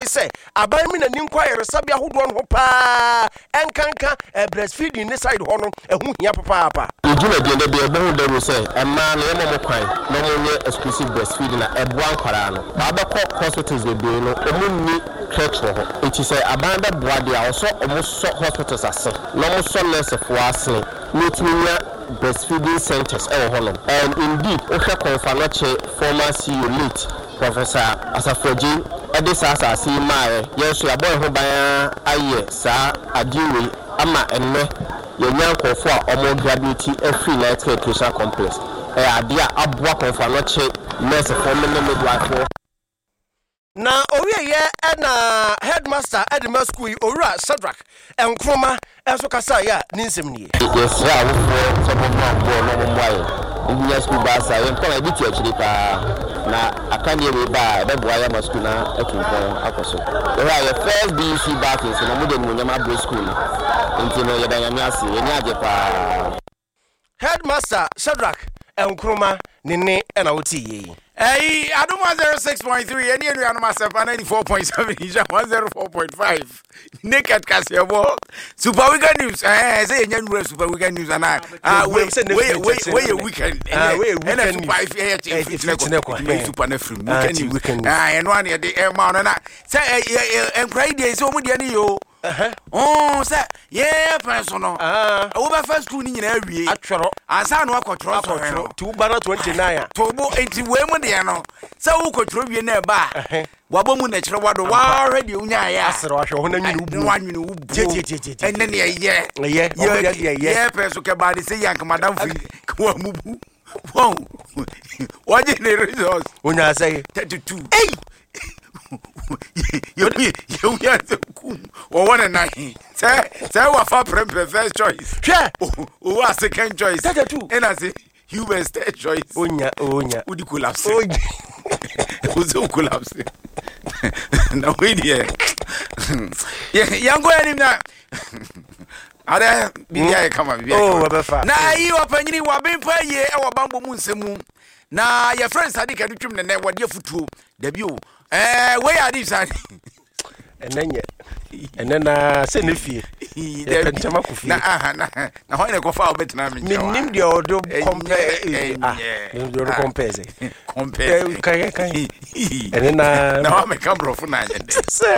say aban mi na ni nkwayere sabia hodo no pa enkanka breastfeeding ne side ho no ehu hia papa ejuna de be ebo de ro say emma na emo mo kwan no mo nye exclusive breastfeeding na eboa nkwara no ba be ko hospitals be no omunni church ho it is aban da boa de a oso omo so hospitals ase no mo so nurse for ase metunya breastfeeding centers and indeed Osha Confanache former CEO late Professor Asafoji Edisa si mae yes ya boy ho ban aye sa adiwe ama enne yenya nkofo a omo graduate free light education complex ade a aboa Confanache nurse for midwife na owiye na headmaster Edema School Owura Shadrack Enkroma enso kasa ya ninsem nie yes ya wo for sobo no mo yes school basa yen kwa ebiti akiri pa na akanye we ba be boya ma school na etunkon akoso ya first BC back in no mo de munyama bro school nti no ye da yami ase yen age pa headmaster Shadrack Enkroma nene na woti yi Hey, I don't want 06.3, any area on myself, 94.7, 104.5. Naked Cassiabo, Super Weekend News. I say, you're Super Weekend News, and I wait a weekend. And 5 years, it's Super Nephew. Weekend. And 1 year, the air man, and I say, and Friday, so many you. Oh, sir, yeah, personal. Over first school in every actual. I saw no control 229. Tobo 80 women, no. So who control you nearby? Wabomu natural water, already, yeah, so I shall one you, and then, yeah, person can buy the say, young Madame Kwamu. Whoa, what did the resource when I say 32? Hey! You or 1 and 9. Say, what for first choice? Who was second choice? 32. And I say, you were third choice. Onya, would you collapse? Who's so collapse? Now, wait here. Young going now. Ada biya kama biya. Oh, wabefa. Na yi opanyini wa bempa ye e wa bambo mu nsemu. Na your friends ade ka twum ne wade futuo. Da bi o. We ade san. Enenye. Enena se ne fie. Pentama ku fie. Na ho ne ko fa obetena me. Nim de odo compare. Nim de odo compare. Compare. Kai. Enena na me kabro fu na anye.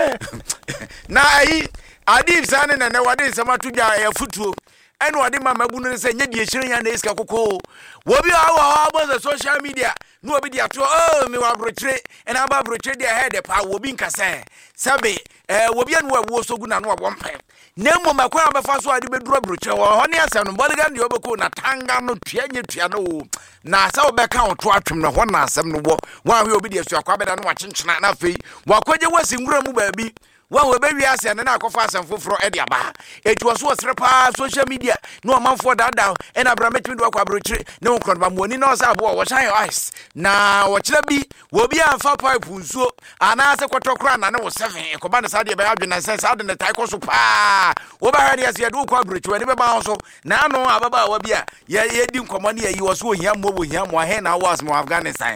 Na yi Adib sane na wade nsema tudwa ya futuo ene wade mama bu no se nya die hire ya na iska kokoo wobi awa abo social media no obi dia to me wa brochire ene aba brochire dia head pa wobi nkasa sabe wobi anu wo sogu na no wompa nemo makwa abefa so ade beduro brochire wo ho ne asem no bodyguard de obeko na tanga no tua no na sa obeka oto atwem no ho na asem no wo wa hwe obi dia so akwa beda no wa chenchena na fei wakwaje wasi ngura mu baabi one we be ase and na akofa asem foforo e dia ba it was so srepa social media no man for that down and abrametimi do akwa brochire ne nkron ba moni na osabo wo shine your eyes na wo kire bi wo bi amfa pipe nsuo ana ase kwotokra na ne wo 7 ko ba na sa de be adwena sense ade ne tai ko so pa wo ba hade ase do kwa brochire ne be ba so na no ababa wa bi a ye di nkomo ne yi wo so ohia mo he na was mo Afghanistan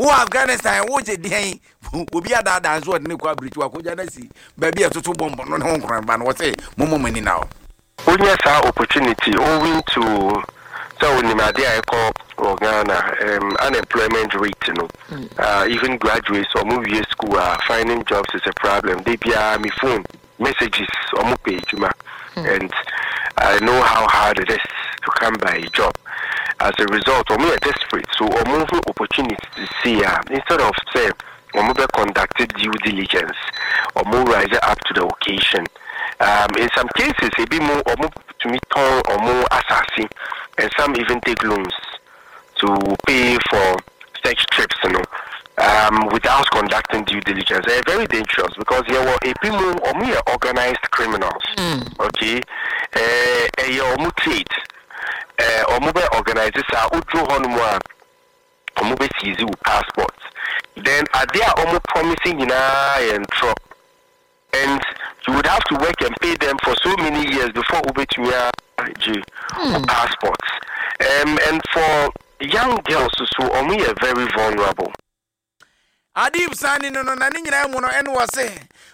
wo je den obi ada nso de ne kwa brochire ko ja na si baby atoto bombo no ho nkran ba no wo say momomani now only as opportunity owing to so when Nimadi I call Ghana unemployment rate even graduates or move year school finding jobs is a problem they be me phone messages or mo page and I know how hard it is to come by a job as a result we are desperate so or moving opportunities to see instead of say or move conducted due diligence or more rise up to the occasion. In some cases, it be more or more to meet or more assassin, and some even take loans to pay for sex trips, without conducting due diligence. They're very dangerous because you are a people or more organized criminals. Okay, your mutate or mobile organizers are utro on more or mobile seize passports. Then are they almost promising and drop, and you would have to work and pay them for so many years before Ubetumia passports. And for young girls so only are very vulnerable. Adib sani no na nyina mu no ene wo se